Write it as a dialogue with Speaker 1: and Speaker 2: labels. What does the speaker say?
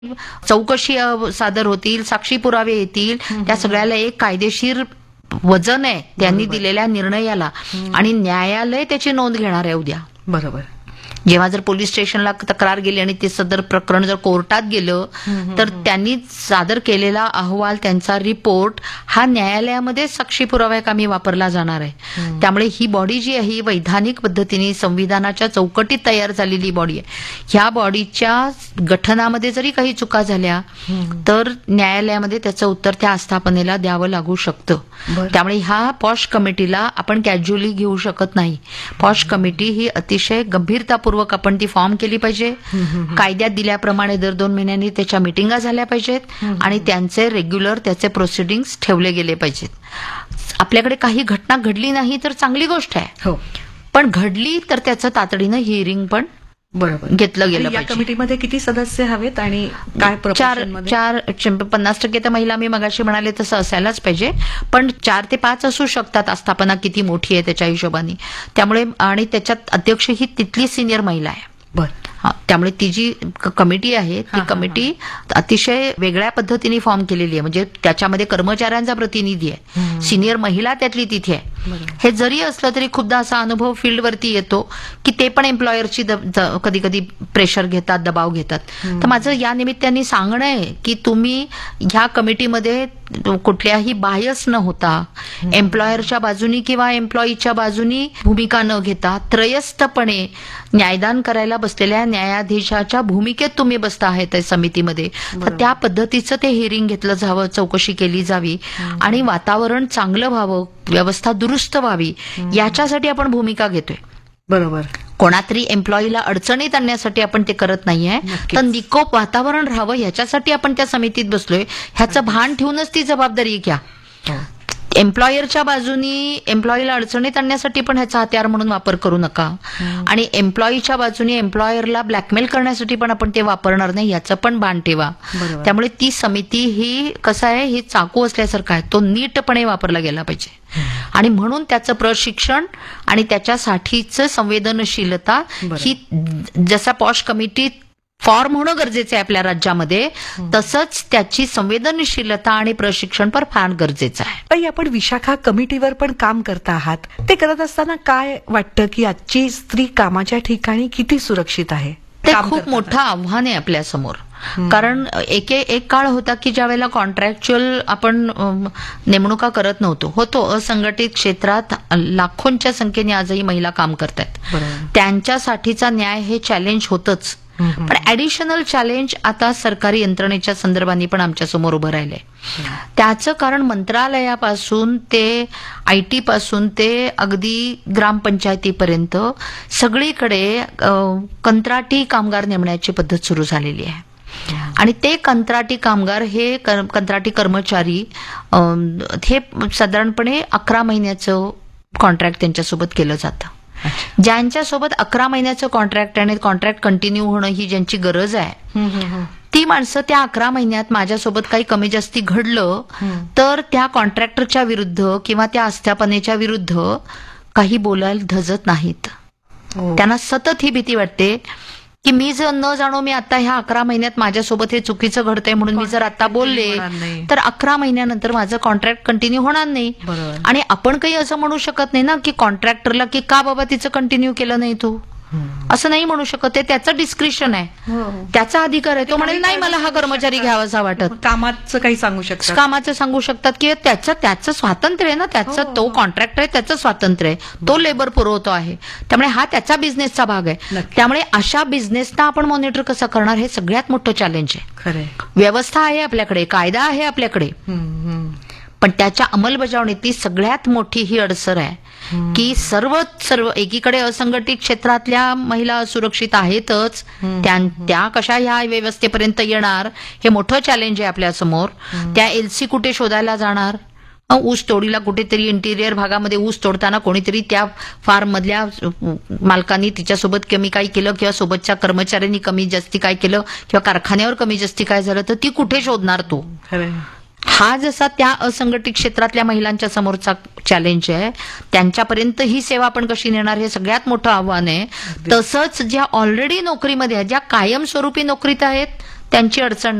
Speaker 1: चौकशी सादर होतील, साक्षी पुरावे येतील, त्या सगळ्याला एक कायदेशीर वजन आहे त्यांनी दिलेल्या निर्णयाला, आणि न्यायालय त्याची नोंद घेणार आहे उद्या.
Speaker 2: बरोबर.
Speaker 1: जेव्हा जर पोलीस स्टेशनला तक्रार गेली आणि ते सदर प्रकरण जर कोर्टात गेलं तर त्यांनी सादर केलेला अहवाल, त्यांचा रिपोर्ट हा न्यायालयामध्ये साक्षी पुराव्याकामी वापरला जाणार आहे. त्यामुळे ही बॉडी जी आहे ही वैधानिक पद्धतीने संविधानाच्या चौकटीत तयार झालेली बॉडी आहे. ह्या बॉडीच्या गठनामध्ये जरी काही चुका झाल्या तर न्यायालयामध्ये त्याचं उत्तर त्या आस्थापनेला द्यावं लागू शकतं. त्यामुळे ह्या पॉश कमिटीला आपण कॅज्युअली घेऊ शकत नाही. पॉश कमिटी ही अतिशय गंभीरतापूर्वक आपण ती फॉर्म केली पाहिजे. कायद्यात दिल्याप्रमाणे दर 2 महिन्यांनी त्याच्या मिटिंगा झाल्या पाहिजेत आणि त्यांचे रेग्युलर त्याचे प्रोसिडिंग्स ठेवले गेले पाहिजेत. आपल्याकडे काही घटना घडली नाही तर चांगली गोष्ट आहे, पण घडली तर त्याचं तातडीनं हिअरिंग पण
Speaker 2: बरोबर
Speaker 1: घेतलं गेलं
Speaker 2: या
Speaker 1: पाहिजे.
Speaker 2: कमिटीमध्ये किती सदस्य हवेत आणि काय
Speaker 1: 50% तर महिला, मी मगाशी म्हणाले तसं असायलाच पाहिजे, पण 4 ते 5 असू शकतात. आस्थापना किती मोठी आहे त्याच्या हिशोबाने. त्यामुळे आणि त्याच्यात अध्यक्ष ही तिथली सिनियर महिला आहे. त्यामुळे ती जी कमिटी आहे ती कमिटी अतिशय वेगळ्या पद्धतीने फॉर्म केलेली आहे. म्हणजे त्याच्यामध्ये कर्मचाऱ्यांचा प्रतिनिधी आहे, सिनियर महिला त्यातली तिथे आहे. हे जरी असलं तरी खूपदा असा अनुभव फील्डवरती येतो की ते पण एम्प्लॉयरची कधी कधी प्रेशर घेतात, दबाव घेतात. तर माझं या निमित्ताने सांगणं आहे की तुम्ही ह्या कमिटीमध्ये कुठल्याही बायस न होता, एम्प्लॉयरच्या बाजूनी किंवा एम्प्लॉईच्या बाजूनी भूमिका न घेता त्रयस्थपणे न्यायदान करायला बसलेल्या न्यायाधीशाच्या भूमिकेत तुम्ही बसता आहे त्या समितीमध्ये. तर त्या पद्धतीचं ते हिअरिंग घेतलं जावं, चौकशी केली जावी आणि वातावरण चांगलं व्हावं, व्यवस्था दुरुस्त व्हावी, याच्यासाठी आपण भूमिका घेतोय.
Speaker 2: बरोबर.
Speaker 1: कोणातरी एम्प्लॉईला अडचणीत आणण्यासाठी आपण ते करत नाहीये, तर निकोप वातावरण राहावं ह्याच्यासाठी आपण त्या समितीत बसलोय. ह्याचं भान ठेवूनच ती जबाबदारी घ्या. एम्प्लॉयरच्या बाजूनी एम्प्लॉईला अडचणीत आणण्यासाठी पण ह्याचा हत्यार म्हणून वापर करू नका, आणि एम्प्लॉईच्या बाजूनी एम्प्लॉयरला ब्लॅकमेल करण्यासाठी पण आपण ते वापरणार नाही याचं पण भान ठेवा. त्यामुळे ती समिती ही कसं आहे, ही चाकू असल्यासारखं आहे, तो नीटपणे वापरला गेला पाहिजे. आणि म्हणून त्याचं प्रशिक्षण आणि त्याच्यासाठीचं संवेदनशीलता ही जसा पॉश कमिटी फॉर्म होणं गरजेचं आहे आपल्या राज्यामध्ये, तसंच त्याची संवेदनशीलता आणि प्रशिक्षण पण फार गरजेचं आहे.
Speaker 2: ताई, आपण विशाखा कमिटीवर पण काम करता आहात. ते करत असताना काय वाटतं की आजची स्त्री कामाच्या ठिकाणी किती सुरक्षित आहे?
Speaker 1: ते खूप मोठं आव्हान आहे आपल्या समोर. कारण एक काळ होता की ज्या वेळेला कॉन्ट्रॅक्च्युअल आपण नेमणुका करत होतो असंघटित क्षेत्रात लाखोंच्या संख्येने आजही महिला काम करतात. त्यांच्यासाठीचा न्याय हे चॅलेंज होतच, पण ऍडिशनल चॅलेंज आता सरकारी यंत्रणेच्या संदर्भाने पण आमच्या समोर उभं राहिलंय. त्याचं कारण मंत्रालयापासून ते IT पासून ते अगदी ग्रामपंचायतीपर्यंत सगळीकडे कंत्राटी कामगार नेमण्याची पद्धत सुरू झालेली आहे. आणि ते कंत्राटी कामगार हे कंत्राटी कर्मचारी हे साधारणपणे 11 महिन्याचं कॉन्ट्रॅक्ट त्यांच्यासोबत केलं जातं. ज्यांच्यासोबत 11 महिन्याचं कॉन्ट्रॅक्ट आणि कॉन्ट्रॅक्ट कंटिन्यू होणं ही ज्यांची गरज आहे, ती माणसं त्या 11 महिन्यात माझ्यासोबत काही कमी जास्ती घडलं तर त्या कॉन्ट्रॅक्टरच्या विरुद्ध किंवा त्या आस्थापनेच्या विरुद्ध काही बोलायला धजत नाहीत. त्यांना सतत ही भीती वाटते की मी जर न जाणो मी आता ह्या 11 महिन्यात माझ्यासोबत हे चुकीचं घडतंय म्हणून मी जर आता बोलले तर 11 महिन्यानंतर माझं कॉन्ट्रॅक्ट कंटिन्यू होणार नाही. आणि आपण काही असं म्हणू शकत नाही ना की कॉन्ट्रॅक्टरला की का बाबा तिचं कंटिन्यू केलं नाही तू, असं नाही म्हणू शकत. ते त्याचं डिस्क्रिप्शन आहे, त्याचा अधिकार आहे. तो म्हणेल नाही मला हा कर्मचारी घ्यावासा वाटत.
Speaker 2: कामाचं काही सांगू शकतात,
Speaker 1: कामाचं सांगू शकतात की त्याचं स्वातंत्र्य आहे ना, त्याचं तो कॉन्ट्रॅक्टर आहे, त्याचं स्वातंत्र्य आहे, तो लेबर पुरवतो आहे. त्यामुळे हा त्याचा बिझनेसचा भाग आहे. त्यामुळे अशा बिझनेसना आपण मॉनिटर कसं करणार हे सगळ्यात मोठं चॅलेंज आहे. खरं, व्यवस्था आहे आपल्याकडे, कायदा आहे आपल्याकडे, पण त्याच्या अंमलबजावणीतली सगळ्यात मोठी ही अडसर आहे की सर्व एकीकडे असंघटित क्षेत्रातल्या महिला असुरक्षित आहेतच, त्या कशा ह्या व्यवस्थेपर्यंत येणार हे मोठं चॅलेंज आहे आपल्या समोर. त्या LC कुठे शोधायला जाणार? ऊस तोडीला कुठेतरी इंटिरियर भागामध्ये ऊस तोडताना कोणीतरी त्या फार्म मधल्या मालकांनी तिच्यासोबत कमी काय केलं किंवा सोबतच्या कर्मचाऱ्यांनी कमी जास्ती काय केलं किंवा कारखान्यावर कमी जास्ती काय झालं तर ती कुठे शोधणार? तो हा जसा त्या असंघटित क्षेत्रातल्या महिलांच्या समोरचा चॅलेंज आहे, त्यांच्यापर्यंत ही सेवा आपण कशी नेणार हे सगळ्यात मोठं आव्हान आहे. तसंच ज्या ऑलरेडी नोकरीमध्ये आहेत, ज्या कायमस्वरूपी नोकरीत आहेत, त्यांची अडचण